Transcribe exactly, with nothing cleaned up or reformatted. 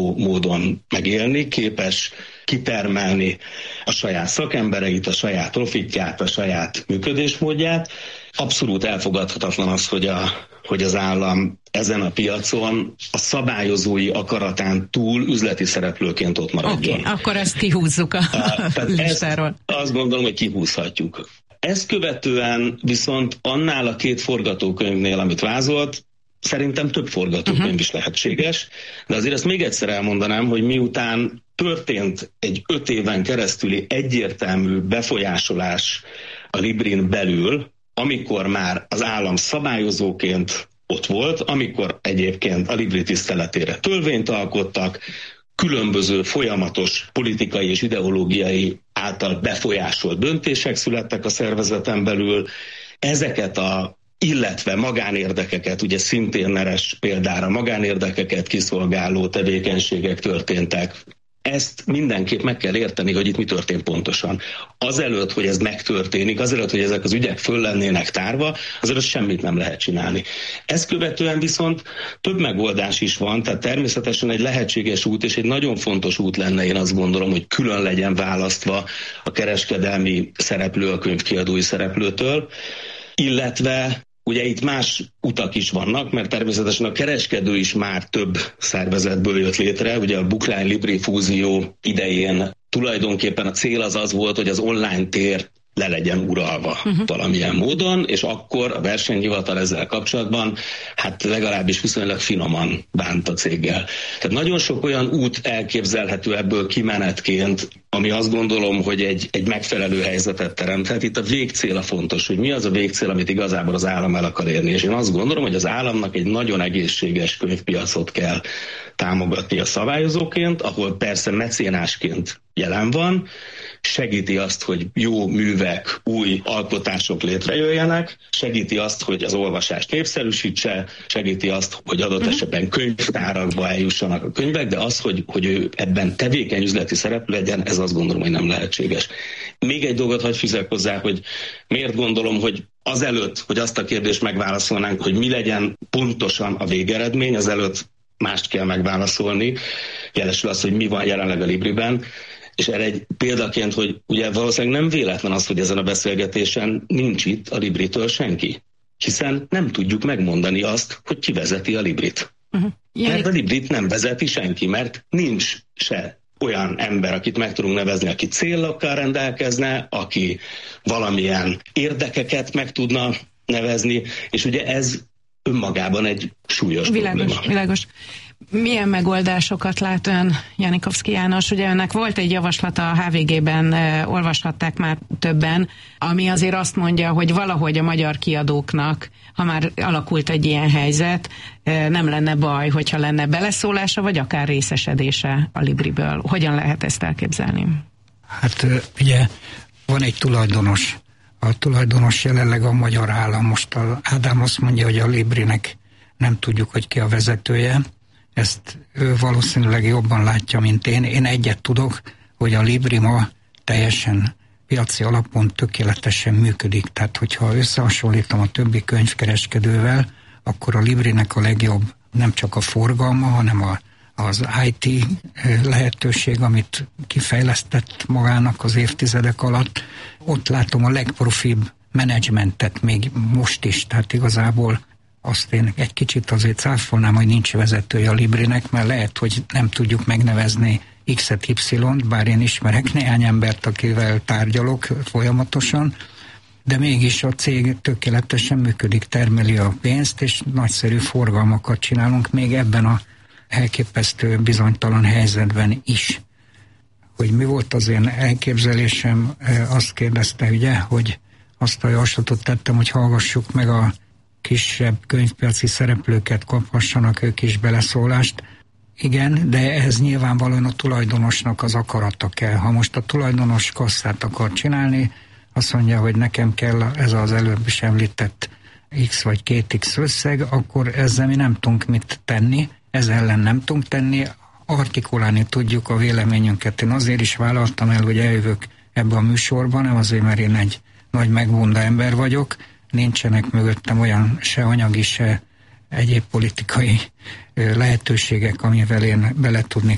fenntartható módon megélni, képes kitermelni a saját szakembereit, a saját profitját, a saját működésmódját. Abszolút elfogadhatatlan az, hogy, a, hogy az állam ezen a piacon a szabályozói akaratán túl üzleti szereplőként ott maradjon. Oké, okay, akkor ezt kihúzzuk a, a listáról. Azt gondolom, hogy kihúzhatjuk. Ezt követően viszont annál a két forgatókönyvnél, amit vázolt, szerintem több forgatókönyv uh-huh. is lehetséges, de azért ezt még egyszer elmondanám, hogy miután történt egy öt éven keresztüli egyértelmű befolyásolás a Librin belül, amikor már az állam szabályozóként ott volt, amikor egyébként a Libri tiszteletére törvényt alkottak, különböző folyamatos politikai és ideológiai által befolyásolt döntések születtek a szervezeten belül, ezeket a illetve magánérdekeket, ugye szintén neres példára magánérdekeket kiszolgáló tevékenységek történtek. Ezt mindenképp meg kell érteni, hogy itt mi történt pontosan. Azelőtt, hogy ez megtörténik, azelőtt, hogy ezek az ügyek föl lennének tárva, azelőtt semmit nem lehet csinálni. Ezt követően viszont több megoldás is van, tehát természetesen egy lehetséges út, és egy nagyon fontos út lenne, én azt gondolom, hogy külön legyen választva a kereskedelmi szereplő a könyvkiadói szereplőtől, illetve ugye itt más utak is vannak, mert természetesen a kereskedő is már több szervezetből jött létre. Ugye a Bookline Libri fúzió idején tulajdonképpen a cél az az volt, hogy az online tér le legyen uralva uh-huh. valamilyen módon, és akkor a versenyhivatal ezzel kapcsolatban hát legalábbis viszonylag finoman bánt a céggel. Tehát nagyon sok olyan út elképzelhető ebből kimenetként, ami azt gondolom, hogy egy, egy megfelelő helyzetet teremthet. Itt a végcél a fontos, hogy mi az a végcél, amit igazából az állam el akar érni. És én azt gondolom, hogy az államnak egy nagyon egészséges könyvpiacot kell támogatni a szabályozóként, ahol persze mecénásként jelen van, segíti azt, hogy jó művek, új alkotások létrejöjjenek, segíti azt, hogy az olvasást népszerűsítse, segíti azt, hogy adott esetben könyvtárakba eljussanak a könyvek, de az, hogy, hogy ő ebben tevékeny üzleti szereplő legyen, ez azt gondolom, hogy nem lehetséges. Még egy dolgot hadd fűzzek hozzá, hogy miért gondolom, hogy azelőtt, hogy azt a kérdést megválaszolnánk, hogy mi legyen pontosan a végeredmény, azelőtt mást kell megválaszolni, jelesül az, hogy mi van jelenleg a Libriben, és erre egy példaként, hogy ugye valószínűleg nem véletlen az, hogy ezen a beszélgetésen nincs itt a Libritől senki, hiszen nem tudjuk megmondani azt, hogy ki vezeti a Librit. Uh-huh. Mert a Librit nem vezeti senki, mert nincs se olyan ember, akit meg tudunk nevezni, aki célokkal rendelkezne, aki valamilyen érdekeket meg tudna nevezni, és ugye ez önmagában egy súlyos világos, probléma. Világos. Milyen megoldásokat lát ön, Janikovszky János? Ugye önnek volt egy javaslata a há vé gében, eh, olvashatták már többen, ami azért azt mondja, hogy valahogy a magyar kiadóknak, ha már alakult egy ilyen helyzet, eh, nem lenne baj, hogyha lenne beleszólása, vagy akár részesedése a Libriből. Hogyan lehet ezt elképzelni? Hát ugye van egy tulajdonos. A tulajdonos jelenleg a magyar állam. Most a Ádám azt mondja, hogy a Librinek nem tudjuk, hogy ki a vezetője. Ezt ő valószínűleg jobban látja, mint én. Én egyet tudok, hogy a Libri ma teljesen piaci alapon tökéletesen működik. Tehát, hogyha összehasonlítom a többi könyvkereskedővel, akkor a Librinek a legjobb nem csak a forgalma, hanem a, az i té lehetőség, amit kifejlesztett magának az évtizedek alatt. Ott látom a legprofibb menedzsmentet még most is. Tehát igazából azt én egy kicsit azért cáfolnám, hogy nincs vezetője a Librinek, mert lehet, hogy nem tudjuk megnevezni X-et, Y-t, bár én ismerek néhány embert, akivel tárgyalok folyamatosan, de mégis a cég tökéletesen működik, termeli a pénzt, és nagyszerű forgalmakat csinálunk még ebben a elképesztő bizonytalan helyzetben is. Hogy mi volt az én elképzelésem, azt kérdezte, ugye, hogy azt a javaslatot tettem, hogy hallgassuk meg a kisebb könyvpiaci szereplőket, kaphassanak ők is beleszólást. Igen, de ehhez nyilvánvalóan a tulajdonosnak az akarata kell. Ha most a tulajdonos kasszát akar csinálni, azt mondja, hogy nekem kell ez az előbb is említett X vagy két X összeg, akkor ezzel mi nem tudunk mit tenni, ez ellen nem tudunk tenni, artikulálni tudjuk a véleményünket. Én azért is vállaltam el, hogy eljövök ebbe a műsorba, nem azért, mert én egy nagy megbunda ember vagyok, nincsenek mögöttem olyan se anyagi, se egyéb politikai lehetőségek, amivel én bele tudnék